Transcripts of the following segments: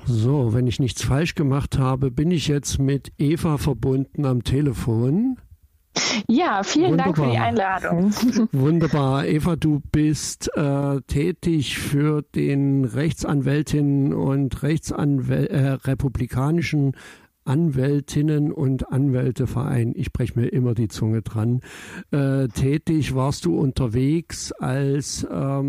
So, wenn ich nichts falsch gemacht habe, bin ich jetzt mit Eva verbunden am Telefon. Ja, vielen Dank für die Einladung. Wunderbar. Eva, du bist tätig für den Rechtsanwältinnen und republikanischen Anwältinnen und Anwälteverein, ich breche mir immer die Zunge dran, tätig. Warst du unterwegs als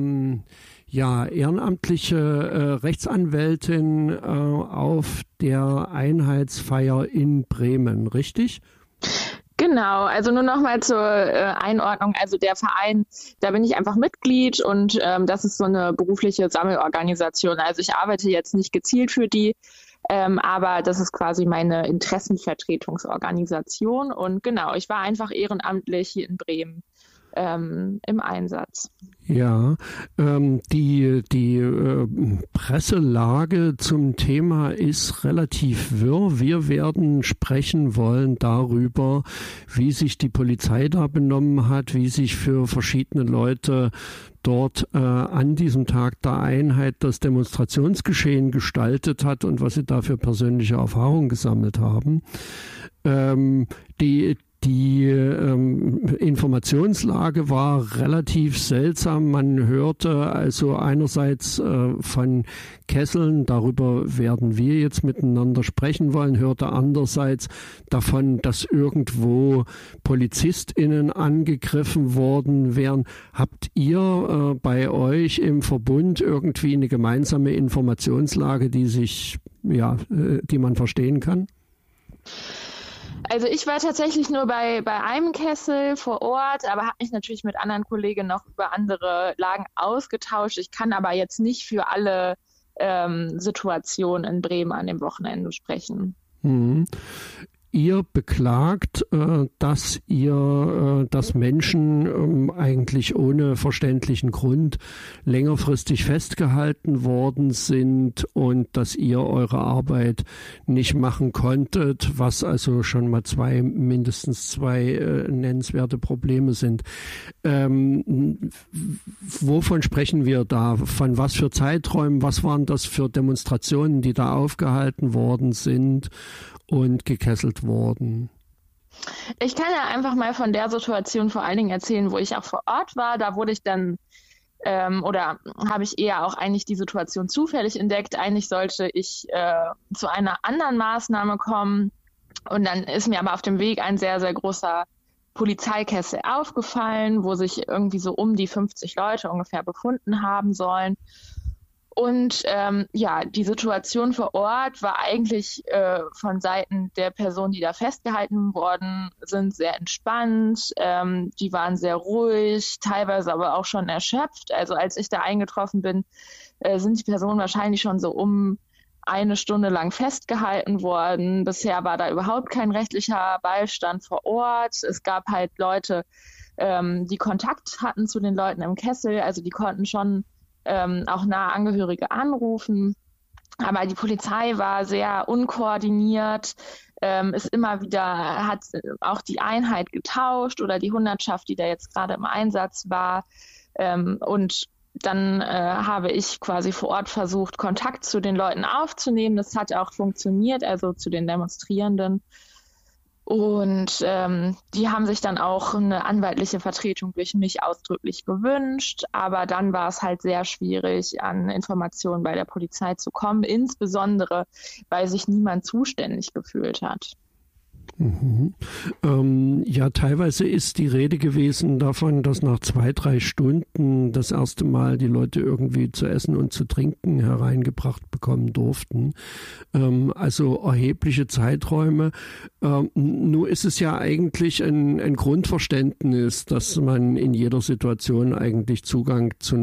ehrenamtliche Rechtsanwältin auf der Einheitsfeier in Bremen, richtig? Genau, also nur nochmal zur Einordnung. Also der Verein, da bin ich einfach Mitglied und das ist so eine berufliche Sammelorganisation. Also ich arbeite jetzt nicht gezielt für die, aber das ist quasi meine Interessenvertretungsorganisation. Und genau, ich war einfach ehrenamtlich hier in Bremen im Einsatz. Ja, die Presselage zum Thema ist relativ wirr. Wir werden sprechen wollen darüber, wie sich die Polizei da benommen hat, wie sich für verschiedene Leute dort an diesem Tag der Einheit das Demonstrationsgeschehen gestaltet hat und was sie da für persönliche Erfahrungen gesammelt haben. Die Informationslage war relativ seltsam. Man hörte also einerseits von Kesseln, darüber werden wir jetzt miteinander sprechen wollen, hörte andererseits davon, dass irgendwo PolizistInnen angegriffen worden wären. Habt ihr bei euch im Verbund irgendwie eine gemeinsame Informationslage, die man verstehen kann? Also ich war tatsächlich nur bei einem Kessel vor Ort, aber habe mich natürlich mit anderen Kollegen noch über andere Lagen ausgetauscht. Ich kann aber jetzt nicht für alle Situationen in Bremen an dem Wochenende sprechen. Mhm. Ihr beklagt, dass Menschen eigentlich ohne verständlichen Grund längerfristig festgehalten worden sind und dass ihr eure Arbeit nicht machen konntet, was also schon mal mindestens zwei nennenswerte Probleme sind. Wovon sprechen wir da? Von was für Zeiträumen? Was waren das für Demonstrationen, die da aufgehalten worden sind und gekesselt worden? Ich kann ja einfach mal von der Situation vor allen Dingen erzählen, wo ich auch vor Ort war. Da wurde ich dann oder habe ich eher auch eigentlich die Situation zufällig entdeckt. Eigentlich sollte ich zu einer anderen Maßnahme kommen und dann ist mir aber auf dem Weg ein sehr, sehr großer Polizeikessel aufgefallen, wo sich irgendwie so um die 50 Leute ungefähr befunden haben sollen. Und die Situation vor Ort war eigentlich von Seiten der Personen, die da festgehalten worden sind, sehr entspannt. Die waren sehr ruhig, teilweise aber auch schon erschöpft. Also als ich da eingetroffen bin, sind die Personen wahrscheinlich schon so um eine Stunde lang festgehalten worden. Bisher war da überhaupt kein rechtlicher Beistand vor Ort. Es gab halt Leute, die Kontakt hatten zu den Leuten im Kessel. Also die konnten schon auch nahe Angehörige anrufen. Aber die Polizei war sehr unkoordiniert, ist immer wieder, hat auch die Einheit getauscht oder die Hundertschaft, die da jetzt gerade im Einsatz war. Und dann habe ich quasi vor Ort versucht, Kontakt zu den Leuten aufzunehmen. Das hat auch funktioniert, also zu den Demonstrierenden. Und die haben sich dann auch eine anwaltliche Vertretung durch mich ausdrücklich gewünscht. Aber dann war es halt sehr schwierig, an Informationen bei der Polizei zu kommen, insbesondere, weil sich niemand zuständig gefühlt hat. Mhm. Teilweise ist die Rede gewesen davon, dass nach 2-3 Stunden das erste Mal die Leute irgendwie zu essen und zu trinken hereingebracht bekommen durften. Also erhebliche Zeiträume. Nun ist es ja eigentlich ein Grundverständnis, dass man in jeder Situation eigentlich Zugang zu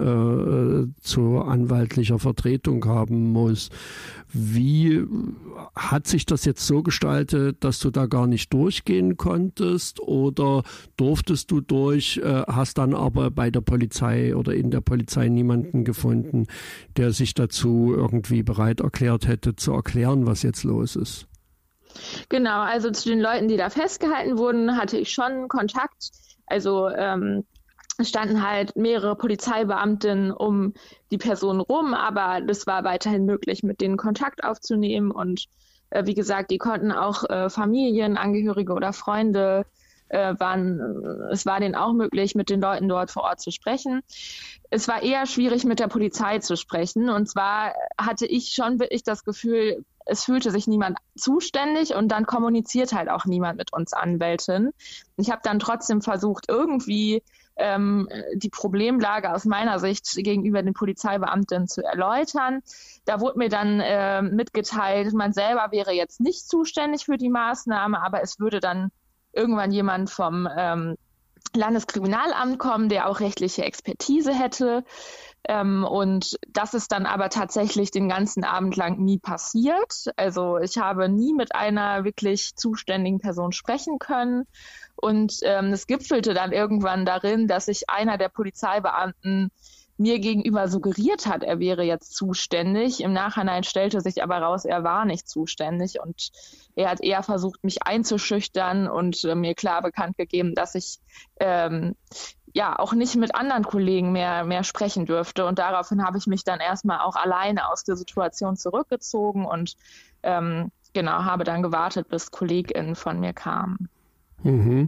anwaltlicher Vertretung haben muss. Wie hat sich das jetzt so gestaltet, dass du da gar nicht durchgehen konntest oder durftest du durch, hast dann aber bei der Polizei oder in der Polizei niemanden gefunden, der sich dazu irgendwie bereit erklärt hätte, zu erklären, was jetzt los ist? Genau, also zu den Leuten, die da festgehalten wurden, hatte ich schon Kontakt. Also Es standen halt mehrere Polizeibeamtinnen um die Person rum, aber es war weiterhin möglich, mit denen Kontakt aufzunehmen. Und wie gesagt, die konnten auch Familienangehörige oder Freunde es war denen auch möglich, mit den Leuten dort vor Ort zu sprechen. Es war eher schwierig, mit der Polizei zu sprechen. Und zwar hatte ich schon wirklich das Gefühl, es fühlte sich niemand zuständig und dann kommuniziert halt auch niemand mit uns Anwältinnen. Ich habe dann trotzdem versucht, irgendwie die Problemlage aus meiner Sicht gegenüber den Polizeibeamten zu erläutern. Da wurde mir dann mitgeteilt, man selber wäre jetzt nicht zuständig für die Maßnahme, aber es würde dann irgendwann jemand vom Landeskriminalamt kommen, der auch rechtliche Expertise hätte. Und das ist dann aber tatsächlich den ganzen Abend lang nie passiert. Also ich habe nie mit einer wirklich zuständigen Person sprechen können. Und es gipfelte dann irgendwann darin, dass sich einer der Polizeibeamten mir gegenüber suggeriert hat, er wäre jetzt zuständig. Im Nachhinein stellte sich aber raus, er war nicht zuständig und er hat eher versucht, mich einzuschüchtern und mir klar bekannt gegeben, dass ich auch nicht mit anderen Kollegen mehr sprechen dürfte. Und daraufhin habe ich mich dann erstmal auch alleine aus der Situation zurückgezogen und habe dann gewartet, bis KollegInnen von mir kamen. Mhm.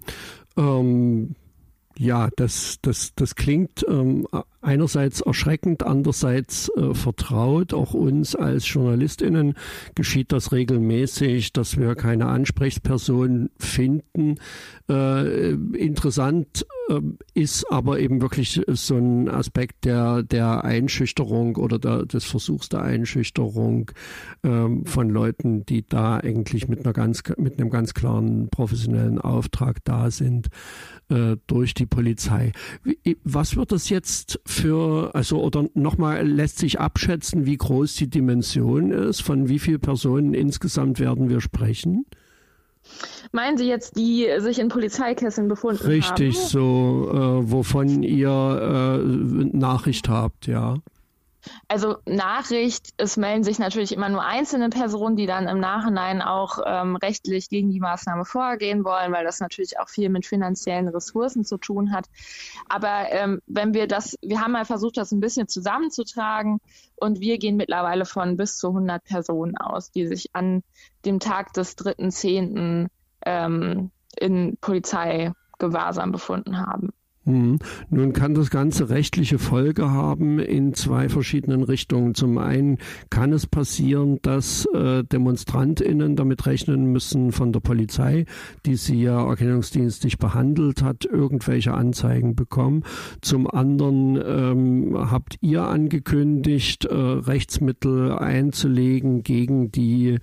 Ja, das klingt einerseits erschreckend, andererseits vertraut. Auch uns als JournalistInnen geschieht das regelmäßig, dass wir keine Ansprechperson finden. Interessant ist aber eben wirklich so ein Aspekt der Einschüchterung oder des Versuchs der Einschüchterung von Leuten, die da eigentlich mit einem ganz klaren professionellen Auftrag da sind durch die Polizei. Was wird das jetzt oder nochmal, lässt sich abschätzen, wie groß die Dimension ist? Von wie vielen Personen insgesamt werden wir sprechen? Meinen Sie jetzt, die sich in Polizeikesseln befunden haben? Richtig, so, wovon ihr Nachricht habt, ja. Also Nachricht, es melden sich natürlich immer nur einzelne Personen, die dann im Nachhinein auch rechtlich gegen die Maßnahme vorgehen wollen, weil das natürlich auch viel mit finanziellen Ressourcen zu tun hat. Aber wir haben mal versucht, das ein bisschen zusammenzutragen und wir gehen mittlerweile von bis zu 100 Personen aus, die sich an dem Tag des 3.10. In Polizeigewahrsam befunden haben. Nun kann das Ganze rechtliche Folge haben in zwei verschiedenen Richtungen. Zum einen kann es passieren, dass DemonstrantInnen damit rechnen müssen von der Polizei, die sie ja erkennungsdienstlich behandelt hat, irgendwelche Anzeigen bekommen. Zum anderen habt ihr angekündigt, Rechtsmittel einzulegen gegen die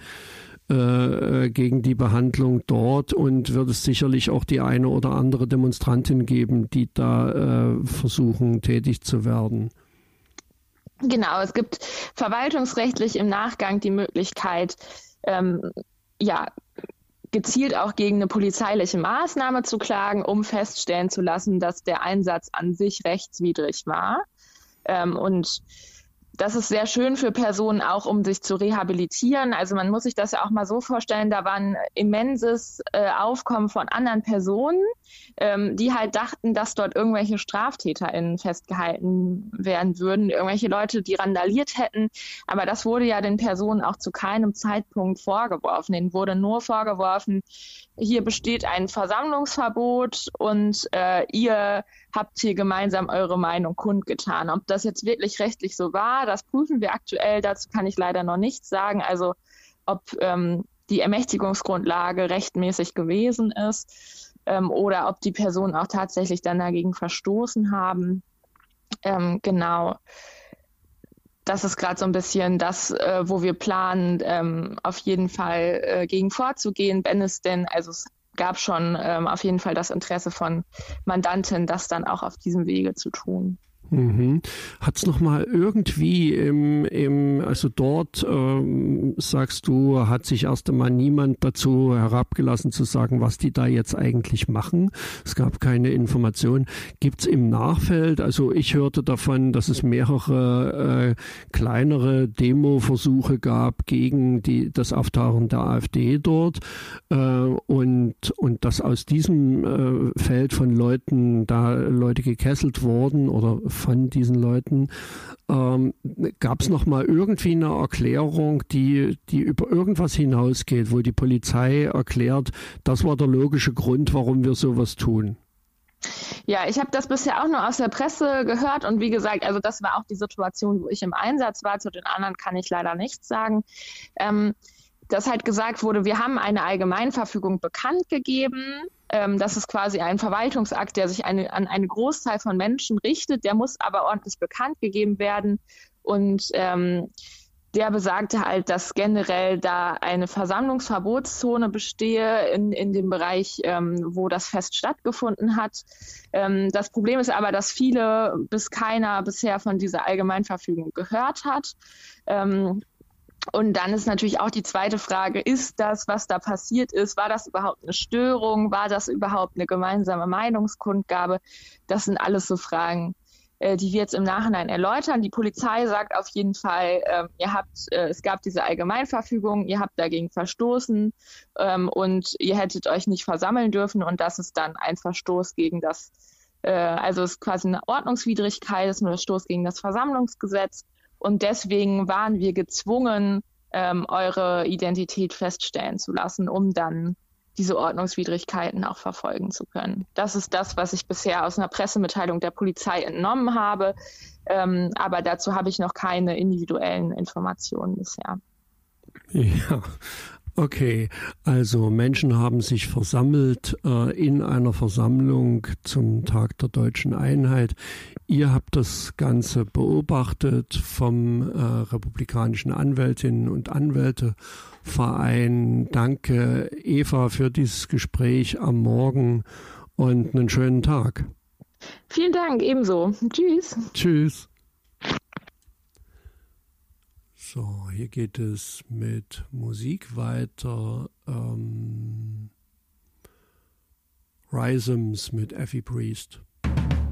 Behandlung dort und wird es sicherlich auch die eine oder andere Demonstrantin geben, die da versuchen, tätig zu werden. Genau, es gibt verwaltungsrechtlich im Nachgang die Möglichkeit, gezielt auch gegen eine polizeiliche Maßnahme zu klagen, um feststellen zu lassen, dass der Einsatz an sich rechtswidrig war. Und das ist sehr schön für Personen auch, um sich zu rehabilitieren. Also man muss sich das ja auch mal so vorstellen, da war ein immenses Aufkommen von anderen Personen, die halt dachten, dass dort irgendwelche StraftäterInnen festgehalten werden würden, irgendwelche Leute, die randaliert hätten. Aber das wurde ja den Personen auch zu keinem Zeitpunkt vorgeworfen. Denen wurde nur vorgeworfen, hier besteht ein Versammlungsverbot und ihr habt hier gemeinsam eure Meinung kundgetan. Ob das jetzt wirklich rechtlich so war, das prüfen wir aktuell. Dazu kann ich leider noch nichts sagen. Also ob die Ermächtigungsgrundlage rechtmäßig gewesen ist oder ob die Personen auch tatsächlich dann dagegen verstoßen haben. Genau. Das ist gerade so ein bisschen das, wo wir planen, auf jeden Fall gegen vorzugehen, wenn es denn, also es gab schon auf jeden Fall das Interesse von Mandanten, das dann auch auf diesem Wege zu tun. Hat es nochmal irgendwie im also dort, sagst du, hat sich erst einmal niemand dazu herabgelassen zu sagen, was die da jetzt eigentlich machen. Es gab keine Informationen. Gibt es im Nachfeld, also ich hörte davon, dass es mehrere kleinere Demo-Versuche gab gegen das Auftauchen der AfD dort und dass aus diesem Feld von Leuten da Leute gekesselt wurden oder von diesen Leuten. Gab es noch mal irgendwie eine Erklärung, die über irgendwas hinausgeht, wo die Polizei erklärt, das war der logische Grund, warum wir sowas tun? Ja, ich habe das bisher auch nur aus der Presse gehört und wie gesagt, also das war auch die Situation, wo ich im Einsatz war. Zu den anderen kann ich leider nichts sagen. Dass halt gesagt wurde, wir haben eine Allgemeinverfügung bekannt gegeben. Das ist quasi ein Verwaltungsakt, der sich an eine Großzahl von Menschen richtet. Der muss aber ordentlich bekannt gegeben werden. Und der besagte halt, dass generell da eine Versammlungsverbotszone bestehe in dem Bereich, wo das Fest stattgefunden hat. Das Problem ist aber, dass viele bis keiner bisher von dieser Allgemeinverfügung gehört hat. Und dann ist natürlich auch die zweite Frage, ist das, was da passiert ist, war das überhaupt eine Störung? War das überhaupt eine gemeinsame Meinungskundgabe? Das sind alles so Fragen, die wir jetzt im Nachhinein erläutern. Die Polizei sagt auf jeden Fall, es gab diese Allgemeinverfügung, ihr habt dagegen verstoßen und ihr hättet euch nicht versammeln dürfen und das ist dann ein Verstoß gegen das, also es ist quasi eine Ordnungswidrigkeit, es ist ein Verstoß gegen das Versammlungsgesetz. Und deswegen waren wir gezwungen, eure Identität feststellen zu lassen, um dann diese Ordnungswidrigkeiten auch verfolgen zu können. Das ist das, was ich bisher aus einer Pressemitteilung der Polizei entnommen habe. Aber dazu habe ich noch keine individuellen Informationen bisher. Ja. Okay, also Menschen haben sich versammelt in einer Versammlung zum Tag der Deutschen Einheit. Ihr habt das Ganze beobachtet vom Republikanischen Anwältinnen und Anwälteverein. Danke, Eva, für dieses Gespräch am Morgen und einen schönen Tag. Vielen Dank, ebenso. Tschüss. Tschüss. So, hier geht es mit Musik weiter. Rhythms mit Effie Priest.